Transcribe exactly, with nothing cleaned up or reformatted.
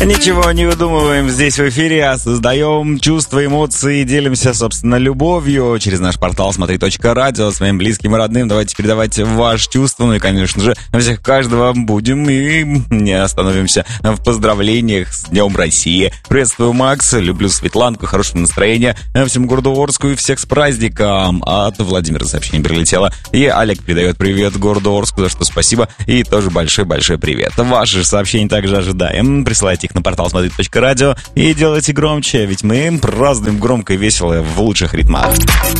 Ничего не выдумываем здесь в эфире, а создаем чувства, эмоции, делимся, собственно, любовью через наш портал смотри точка радио своим близким и родным. Давайте передавать ваши чувства, ну и, конечно же, на всех каждого будем и не остановимся в поздравлениях с Днем России. Приветствую, Макс, люблю Светланку, хорошего настроения всему городу Орску и всех с праздником. От Владимира сообщение прилетело, и Олег передает привет городу Орску, за что спасибо, и тоже большой-большой привет. Ваши сообщения также ожидаем, присылайте их на портал смотри точка радио и делайте громче, ведь мы празднуем громко и весело в лучших ритмах.